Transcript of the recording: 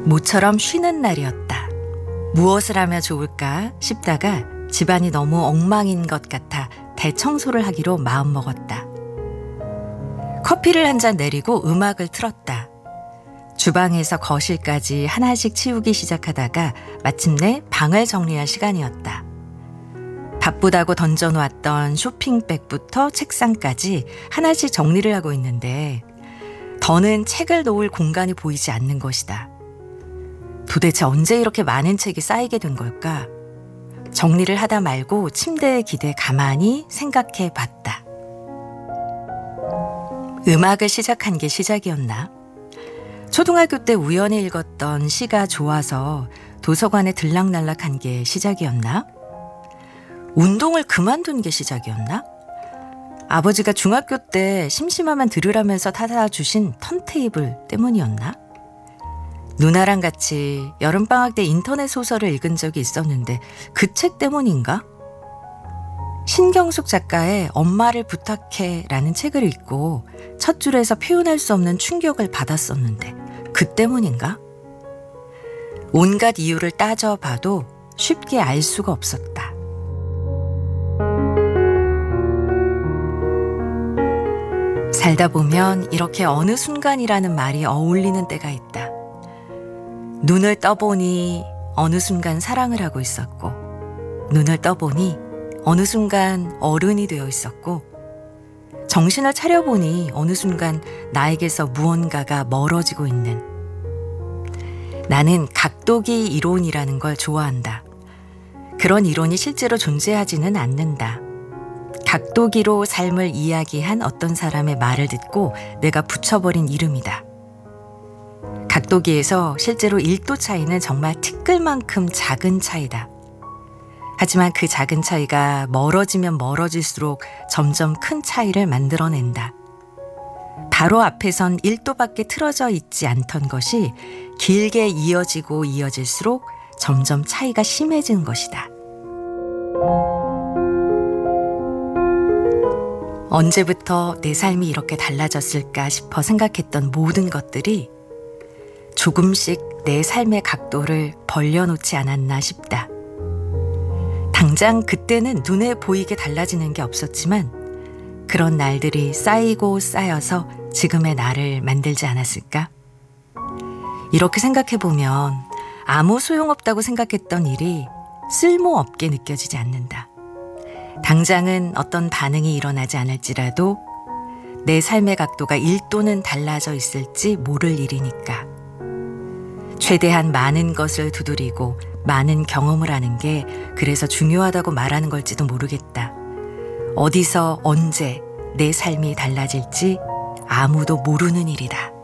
모처럼 쉬는 날이었다. 무엇을 하면 좋을까 싶다가 집안이 너무 엉망인 것 같아 대청소를 하기로 마음먹었다. 커피를 한 잔 내리고 음악을 틀었다. 주방에서 거실까지 하나씩 치우기 시작하다가 마침내 방을 정리할 시간이었다. 바쁘다고 던져놓았던 쇼핑백부터 책상까지 하나씩 정리를 하고 있는데 더는 책을 놓을 공간이 보이지 않는 것이다. 도대체 언제 이렇게 많은 책이 쌓이게 된 걸까? 정리를 하다 말고 침대에 기대 가만히 생각해 봤다. 음악을 시작한 게 시작이었나? 초등학교 때 우연히 읽었던 시가 좋아서 도서관에 들락날락한 게 시작이었나? 운동을 그만둔 게 시작이었나? 아버지가 중학교 때 심심하면 들으라면서 타다 주신 턴테이블 때문이었나? 누나랑 같이 여름방학 때 인터넷 소설을 읽은 적이 있었는데 그 책 때문인가? 신경숙 작가의 엄마를 부탁해 라는 책을 읽고 첫 줄에서 표현할 수 없는 충격을 받았었는데 그 때문인가? 온갖 이유를 따져봐도 쉽게 알 수가 없었다. 살다 보면 이렇게 어느 순간이라는 말이 어울리는 때가 있다. 눈을 떠보니 어느 순간 사랑을 하고 있었고, 눈을 떠보니 어느 순간 어른이 되어 있었고, 정신을 차려보니 어느 순간 나에게서 무언가가 멀어지고 있는. 나는 각도기 이론이라는 걸 좋아한다. 그런 이론이 실제로 존재하지는 않는다. 각도기로 삶을 이야기한 어떤 사람의 말을 듣고 내가 붙여버린 이름이다. 각도기에서 실제로 1도 차이는 정말 티끌만큼 작은 차이다. 하지만 그 작은 차이가 멀어지면 멀어질수록 점점 큰 차이를 만들어낸다. 바로 앞에선 1도밖에 틀어져 있지 않던 것이 길게 이어지고 이어질수록 점점 차이가 심해지는 것이다. 언제부터 내 삶이 이렇게 달라졌을까 싶어 생각했던 모든 것들이 조금씩 내 삶의 각도를 벌려놓지 않았나 싶다. 당장 그때는 눈에 보이게 달라지는 게 없었지만 그런 날들이 쌓이고 쌓여서 지금의 나를 만들지 않았을까? 이렇게 생각해보면 아무 소용없다고 생각했던 일이 쓸모없게 느껴지지 않는다. 당장은 어떤 반응이 일어나지 않을지라도 내 삶의 각도가 1도는 달라져 있을지 모를 일이니까. 최대한 많은 것을 두드리고 많은 경험을 하는 게 그래서 중요하다고 말하는 걸지도 모르겠다. 어디서 언제 내 삶이 달라질지 아무도 모르는 일이다.